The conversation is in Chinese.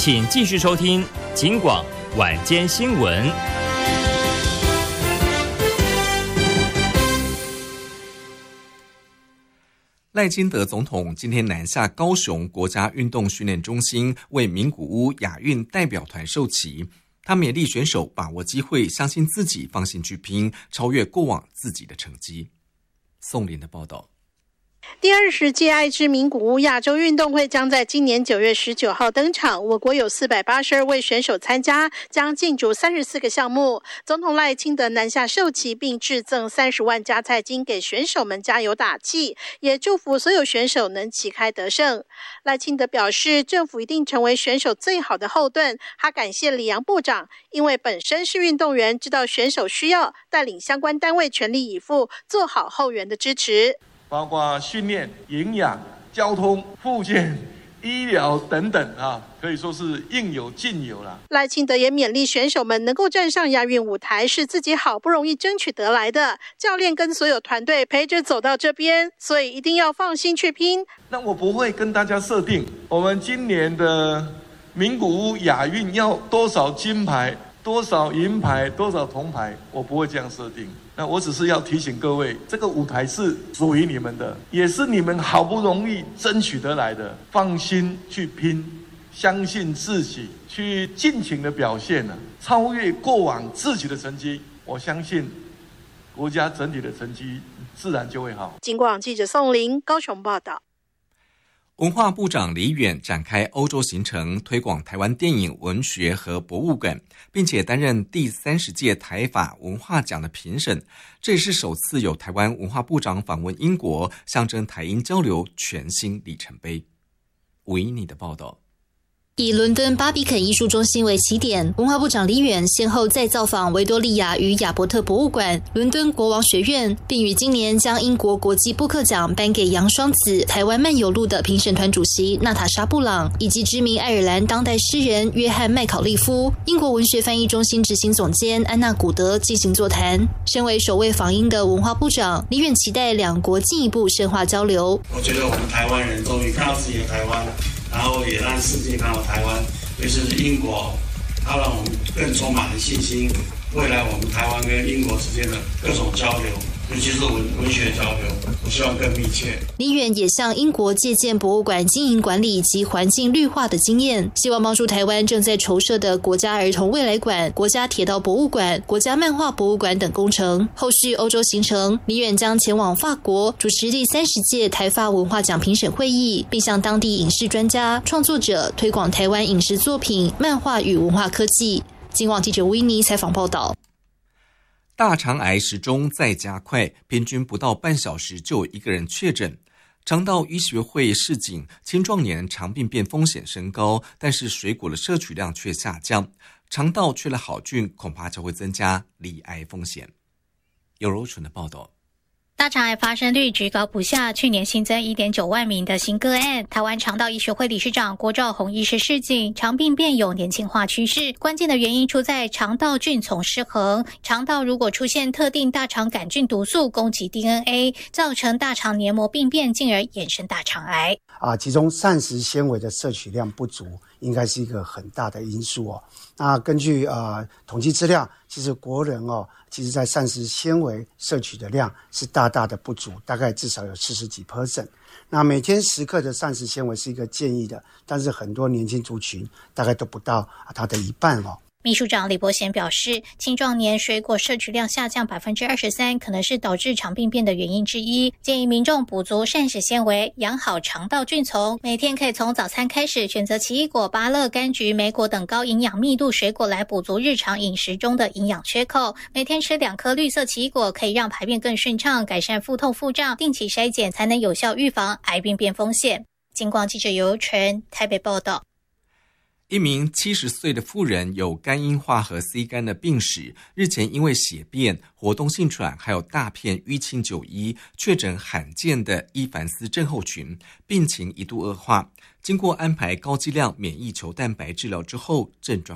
请继续收听警广晚间新闻。 赖清德总统今天南下高雄国家运动训练中心为名古屋亚运代表团授旗，他勉励选手把握机会，相信自己，放心去拼，超越过往自己的成绩。宋林的报道。 第20届爱知名古屋亚洲运动会将在今年9月19号登场，我国有482位选手参加，将竞逐34个项目。总统赖清德南下授旗，并致赠30万加菜金给选手们加油打气，也祝福所有选手能旗开得胜。赖清德表示，政府一定成为选手最好的后盾。他感谢李洋部长，因为本身是运动员，知道选手需要，带领相关单位全力以赴，做好后援的支持。 包括训练、营养、交通、复健、医疗等等可以说是应有尽有了。 赖清德也勉励选手们能够站上亚运舞台，是自己好不容易争取得来的。教练跟所有团队陪着走到这边，所以一定要放心去拼。 那我不会跟大家设定，我们今年的名古屋亚运要多少金牌、多少银牌、多少铜牌，我不会这样设定。那我只是要提醒各位，这个舞台是属于你们的，也是你们好不容易争取得来的，放心去拼，相信自己，去尽情的表现超越过往自己的成绩，我相信国家整体的成绩自然就会好。 警广记者宋林高雄报道。 文化部长李远展开欧洲行程，推广台湾电影、文学和博物馆，并且担任第30届台法文化奖的评审。这也是首次有台湾文化部长访问英国，象征台英交流全新里程碑。维尼的报道。 以伦敦巴比肯艺术中心为起点，文化部长李远先后再造访维多利亚与亚伯特博物馆、伦敦国王学院，并于今年将英国国际布克奖颁给杨双子、台湾漫游录的评审团主席娜塔莎布朗，以及知名爱尔兰当代诗人约翰麦考利夫、英国文学翻译中心执行总监安娜古德进行座谈。身为首位访英的文化部长，李远期待两国进一步深化交流。 我觉得我们台湾人终于看到自己的台湾，然后也让世界看到台湾，尤其是英国，它让我们更充满了信心。未来我们台湾跟英国之间的各种交流，尤其是文学交流，我希望更密切。 李远也向英国借鉴博物馆经营管理及环境绿化的经验，希望帮助台湾正在筹设的国家儿童未来馆、国家铁道博物馆、国家漫画博物馆等工程。后续欧洲行程，李远将前往法国主持第30届台法文化奖评审会议，并向当地影视专家、创作者推广台湾影视作品、漫画与文化科技。警广记者维尼采访报道。 大肠癌时钟在加快，平均不到半小时就有1个人确诊。肠道医学会示警，青壮年肠病变风险升高，但是水果的摄取量却下降，肠道缺了好菌，恐怕就会增加罹癌风险。有柔纯的报道。 大肠癌发生率居高不下，去年新增 1.9 万名的新个案。台湾肠道医学会理事长郭兆宏医师示警，肠病变有年轻化趋势，关键的原因出在肠道菌丛失衡。肠道如果出现特定大肠杆菌毒素攻击 DNA， 造成大肠黏膜病变，进而衍生大肠癌。 其中膳食纤维的摄取量不足应该是一个很大的因素那根据统计资料，其实国人其实在膳食纤维摄取的量是大大的不足，大概至少有40几%。那每天10克的膳食纤维是一个建议的，但是很多年轻族群大概都不到它的一半秘书长李伯贤表示，青壮年水果摄取量下降 23%， 可能是导致肠病变的原因之一。建议民众补足膳食纤维，养好肠道菌丛。每天可以从早餐开始，选择奇异果、芭乐、柑橘、莓果等高营养密度水果来补足日常饮食中的营养缺口。每天吃2颗绿色奇异果，可以让排便更顺畅，改善腹痛腹胀。定期筛检才能有效预防癌病变风险。警广记者尤纯台北报道。 一名70岁的妇人有肝硬化和 C 肝的病史，日前因为血便、活动性喘还有大片淤青就医，确诊罕见的伊凡斯症候群，病情一度恶化。经过安排高剂量免疫球蛋白治疗之后，症状